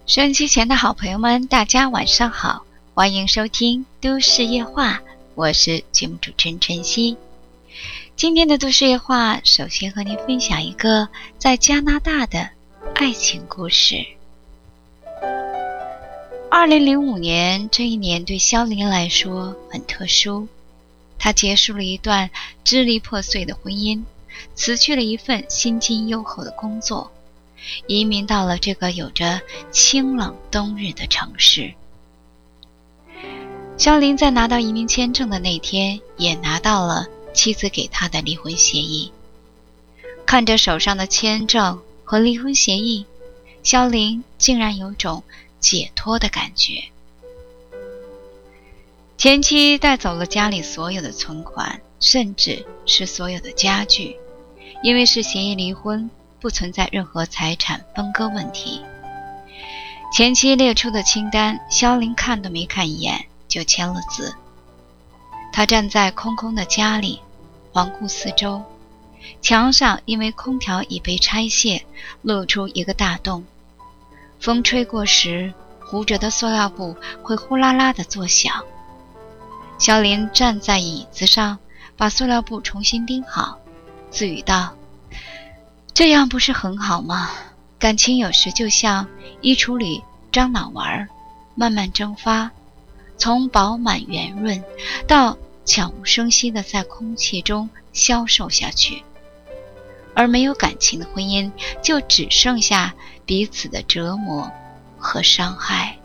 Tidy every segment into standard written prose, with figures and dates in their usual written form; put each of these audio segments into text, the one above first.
收音机前的好朋友们，大家晚上好，欢迎收听都市夜话，我是节目主持人晨曦。今天的都市夜话，首先和您分享一个在加拿大的爱情故事。2005年这一年对肖林来说很特殊，她结束了一段支离破碎的婚姻，辞去了一份薪金优厚的工作，移民到了这个有着清冷冬日的城市。肖林在拿到移民签证的那天，也拿到了妻子给他的离婚协议。看着手上的签证和离婚协议，肖林竟然有种解脱的感觉。前妻带走了家里所有的存款，甚至是所有的家具，因为是协议离婚，不存在任何财产分割问题。前妻列出的清单，肖林看都没看一眼就签了字。他站在空空的家里，环顾四周，墙上因为空调已被拆卸，露出一个大洞。风吹过时，糊着的塑料布会呼啦啦地作响。肖林站在椅子上，把塑料布重新钉好，自语道：这样不是很好吗？感情有时就像衣橱里樟脑丸，慢慢蒸发，从饱满圆润到悄无声息地在空气中消瘦下去。而没有感情的婚姻，就只剩下彼此的折磨和伤害。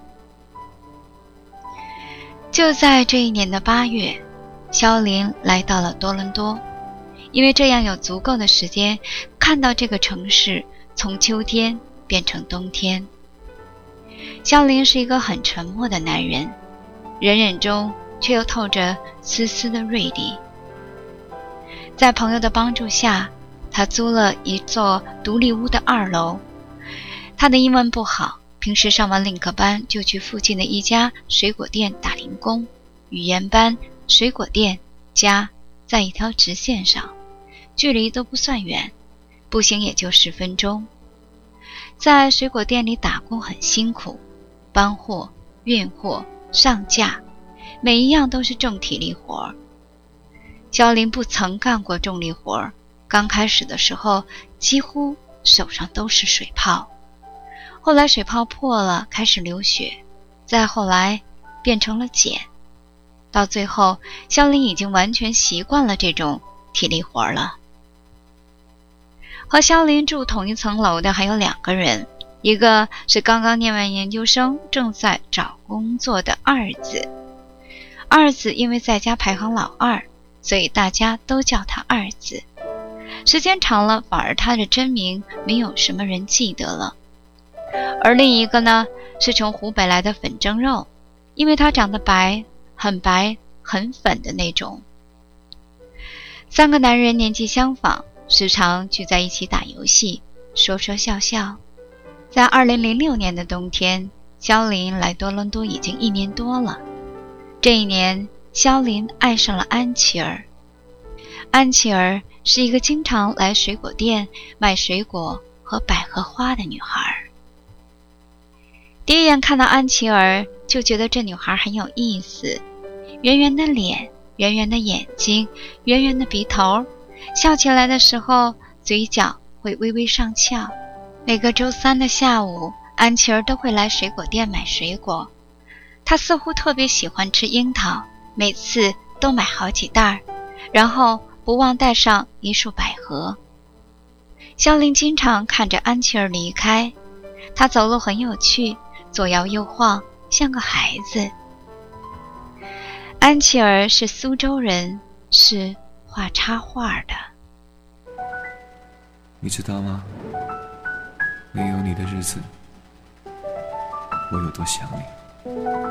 就在这一年的8月，肖林来到了多伦多，因为这样有足够的时间看到这个城市从秋天变成冬天。肖林是一个很沉默的男人，忍忍中却又透着丝丝的锐利。在朋友的帮助下，他租了一座独立屋的2楼。他的英文不好，平时上完link班就去附近的一家水果店打零工，语言班、水果店、家在一条直线上，距离都不算远，步行也就10分钟。在水果店里打工很辛苦，搬货、运货、上架，每一样都是重体力活。肖林不曾干过重力活，刚开始的时候几乎手上都是水泡，后来水泡破了开始流血，再后来变成了茧，到最后肖林已经完全习惯了这种体力活了。和肖林住同一层楼的还有2个人，一个是刚刚念完研究生正在找工作的二子。二子因为在家排行老2，所以大家都叫他二子。时间长了，反而他的真名没有什么人记得了。而另一个呢，是从湖北来的粉蒸肉，因为他长得白，很粉的那种。3个男人年纪相仿，时常聚在一起打游戏，说说笑笑。在2006年的冬天，肖林来多伦多已经1年多了。这一年，肖林爱上了安琪儿。安琪儿是一个经常来水果店卖水果和百合花的女孩。第一眼看到安琪儿，就觉得这女孩很有意思，圆圆的脸，圆圆的眼睛，圆圆的鼻头，笑起来的时候嘴角会微微上翘。每个周3的下午，安琪儿都会来水果店买水果。她似乎特别喜欢吃樱桃，每次都买好几袋，然后不忘带上一束百合。肖林经常看着安琪儿离开，她走路很有趣，左摇右晃，像个孩子。安琪儿是苏州人，是画插画的。 你知道吗？没有你的日子，我有多想你。